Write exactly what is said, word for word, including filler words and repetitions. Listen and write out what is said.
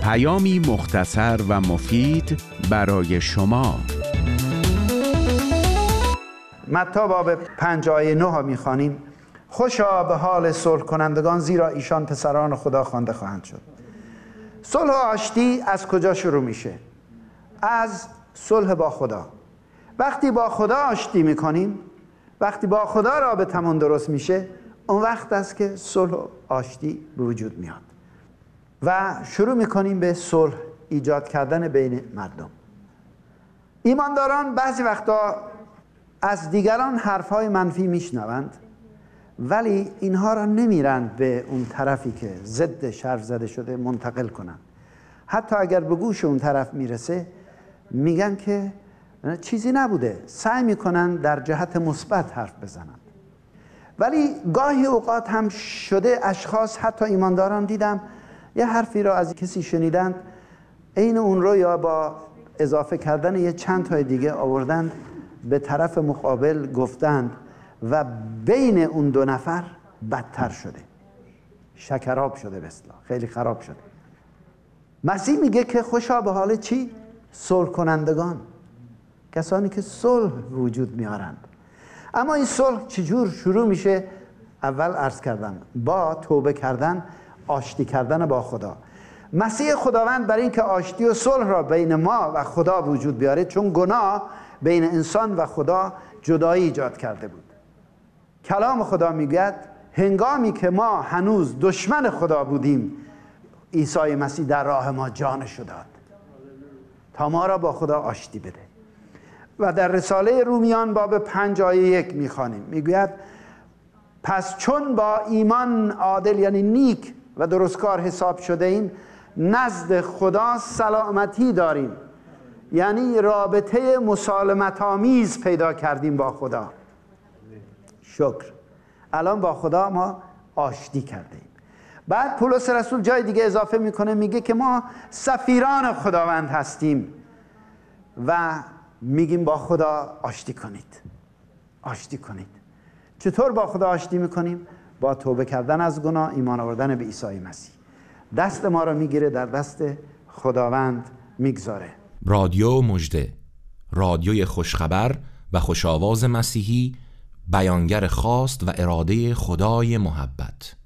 پیامی مختصر و مفید برای شما. متی باب پنج آیه نه ها میخوانیم: خوشا به حال صلح کنندگان، زیرا ایشان پسران خدا خوانده خواهند شد. صلح و آشتی از کجا شروع میشه؟ از صلح با خدا. وقتی با خدا آشتی میکنیم، وقتی با خدا رابطمون درست میشه، اون وقت است که صلح و آشتی به وجود میاد و شروع میکنیم به صلح ایجاد کردن بین مردم. ایمانداران بعضی وقتا از دیگران حرفهای منفی میشنوند، ولی اینها را نمیرند به اون طرفی که ضد حرف زده شده منتقل کنند. حتی اگر به گوش اون طرف میرسه میگن که چیزی نبوده، سعی میکنن در جهت مثبت حرف بزنند. ولی گاهی اوقات هم شده اشخاص، حتی ایمانداران دیدم، یه حرفی را از کسی شنیدند، عین اون رو یا با اضافه کردن یه چند تای دیگه آوردند به طرف مقابل گفتند و بین اون دو نفر بدتر شده، شکراب شده، به اصطلاح خیلی خراب شده. مسیح میگه که خوشا به حال چی؟ صلح کنندگان، کسانی که صلح وجود میارند. اما این صلح چجور شروع میشه؟ اول عرض کردم با توبه کردن، آشتی کردن با خدا. مسیح خداوند برای اینکه آشتی و صلح را بین ما و خدا وجود بیاره، چون گناه بین انسان و خدا جدایی ایجاد کرده بود. کلام خدا میگه هنگامی که ما هنوز دشمن خدا بودیم، عیسی مسیح در راه ما جانش داد تا ما را با خدا آشتی بده. و در رساله رومیان باب پنج آیه یک میخوانیم، میگوید پس چون با ایمان عادل یعنی نیک و درستکار حساب شده ایم، نزد خدا سلامتی داریم، یعنی رابطه مسالمت آمیز پیدا کردیم با خدا. شکر، الان با خدا ما آشتی کردیم. بعد پولس رسول جای دیگه اضافه میکنه، میگه که ما سفیران خداوند هستیم و میگیم با خدا آشتی کنید، آشتی کنید. چطور با خدا آشتی میکنیم؟ با توبه کردن از گناه، ایمان آوردن به عیسی مسیح. دست ما رو میگیره، در دست خداوند میگذاره. رادیو مژده، رادیوی خوشخبر و خوشاواز مسیحی، بیانگر خواست و اراده خدای محبت.